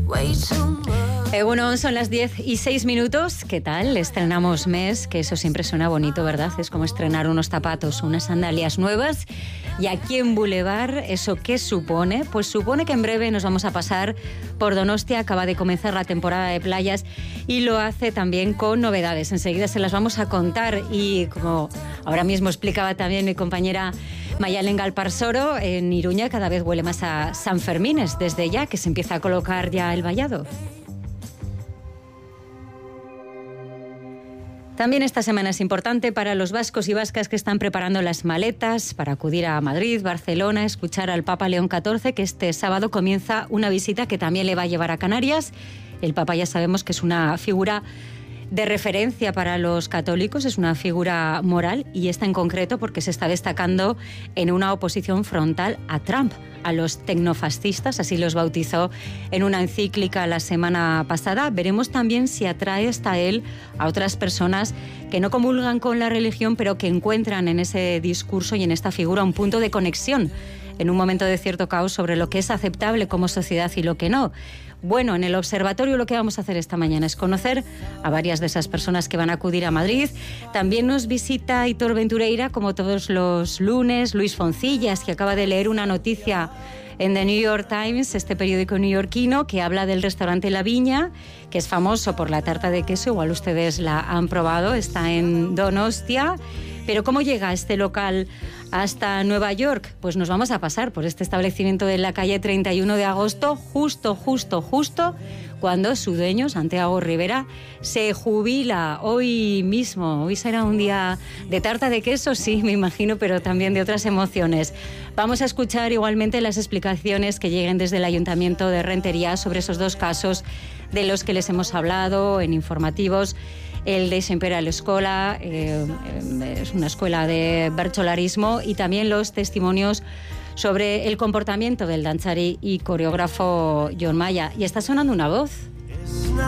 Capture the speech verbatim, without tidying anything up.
Eh, bueno, son las diez y seis minutos. ¿Qué tal? Estrenamos mes, que eso siempre suena bonito, ¿verdad? Es como estrenar unos zapatos, unas sandalias nuevas. Y aquí en Boulevard, ¿eso qué supone? Pues supone que en breve nos vamos a pasar por Donostia. Acaba de comenzar la temporada de playas y lo hace también con novedades. Enseguida se las vamos a contar y como ahora mismo explicaba también mi compañera Mayalen Galparsoro, en Iruña cada vez huele más a San Fermines, desde ya que se empieza a colocar ya el vallado. También esta semana es importante para los vascos y vascas que están preparando las maletas para acudir a Madrid, Barcelona, escuchar al Papa León catorce, que este sábado comienza una visita que también le va a llevar a Canarias. El Papa ya sabemos que es una figura de referencia para los católicos, es una figura moral y esta en concreto porque se está destacando en una oposición frontal a Trump, a los tecnofascistas, así los bautizó en una encíclica la semana pasada. Veremos también si atrae hasta él a otras personas que no comulgan con la religión, pero que encuentran en ese discurso y en esta figura un punto de conexión en un momento de cierto caos sobre lo que es aceptable como sociedad y lo que no. Bueno, en el observatorio lo que vamos a hacer esta mañana es conocer a varias de esas personas que van a acudir a Madrid. También nos visita Aitor Ventureira, como todos los lunes, Luis Foncillas, que acaba de leer una noticia en The New York Times, este periódico neoyorquino, que habla del restaurante La Viña, que es famoso por la tarta de queso, igual ustedes la han probado, está en Donostia. Pero ¿cómo llega este local hasta Nueva York? Pues nos vamos a pasar por este establecimiento de la calle treinta y uno de agosto, justo, justo, justo, cuando su dueño, Santiago Rivera, se jubila hoy mismo. Hoy será un día de tarta de queso, sí, me imagino, pero también de otras emociones. Vamos a escuchar igualmente las explicaciones que lleguen desde el Ayuntamiento de Rentería sobre esos dos casos de los que les hemos hablado en informativos. El de Imperial Escola, eh, es una escuela de bercholarismo, y también los testimonios sobre el comportamiento del danzari y coreógrafo John Maya. Y está sonando una voz.